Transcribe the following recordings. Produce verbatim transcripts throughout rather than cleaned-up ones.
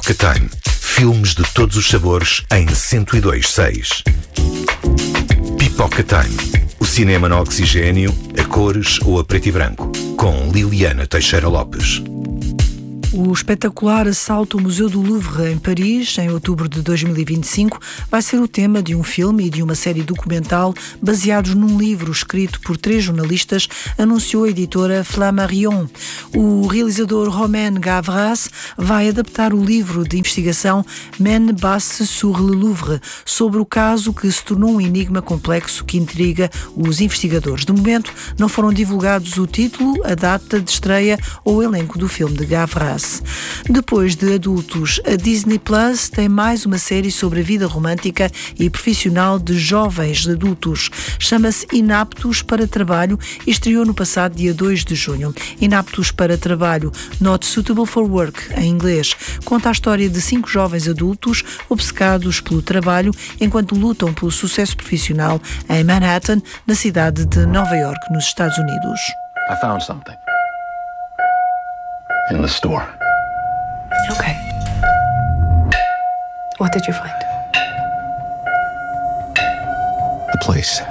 Pipoca Time. Filmes de todos os sabores em cento e dois seis. Pipoca Time. O cinema no oxigênio, a cores ou a preto e branco. Com Liliana Teixeira Lopes. O espetacular assalto ao Museu do Louvre em Paris, em outubro de dois mil e vinte e cinco, vai ser o tema de um filme e de uma série documental baseados num livro escrito por três jornalistas, anunciou a editora Flammarion. O realizador Romain Gavras vai adaptar o livro de investigação Men Basse sur le Louvre, sobre o caso que se tornou um enigma complexo que intriga os investigadores. De momento, não foram divulgados o título, a data de estreia ou o elenco do filme de Gavras. Depois de adultos, a Disney Plus tem mais uma série sobre a vida romântica e profissional de jovens adultos. Chama-se Inaptos para Trabalho e estreou no passado dia dois de junho. Inaptos para Trabalho, Not Suitable for Work, em inglês, conta a história de cinco jovens adultos obcecados pelo trabalho enquanto lutam pelo sucesso profissional em Manhattan, na cidade de Nova York, nos Estados Unidos. I found something. In the store. Okay. What did you find? The place.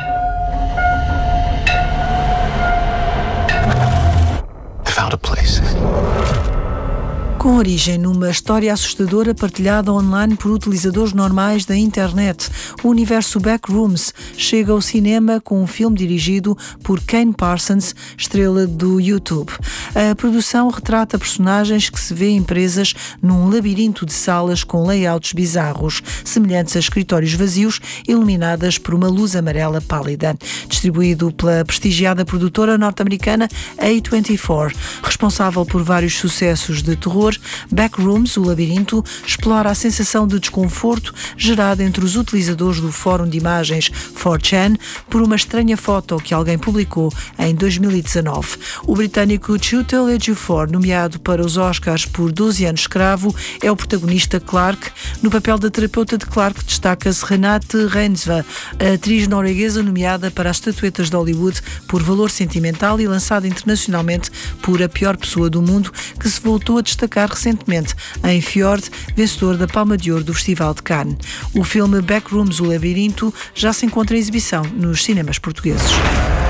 I found a place. Com origem numa história assustadora partilhada online por utilizadores normais da internet, o universo Backrooms chega ao cinema com um filme dirigido por Kane Parsons, estrela do YouTube. A produção retrata personagens que se vêem presas num labirinto de salas com layouts bizarros, semelhantes a escritórios vazios, iluminadas por uma luz amarela pálida. Distribuído pela prestigiada produtora norte-americana A vinte e quatro, responsável por vários sucessos de terror, Backrooms, o labirinto, explora a sensação de desconforto gerada entre os utilizadores do fórum de imagens four chan por uma estranha foto que alguém publicou em dois mil e dezanove. O britânico Chiwetel Ejiofor, nomeado para os Oscars por doze anos escravo, é o protagonista Clark. No papel da terapeuta de Clark destaca-se Renate Reinsve, a atriz norueguesa nomeada para as estatuetas de Hollywood por valor sentimental e lançada internacionalmente por A Pior Pessoa do Mundo, que se voltou a destacar recentemente em Fjord, vencedor da Palma de Ouro do Festival de Cannes. O filme Backrooms, o labirinto, já se encontra em exibição nos cinemas portugueses.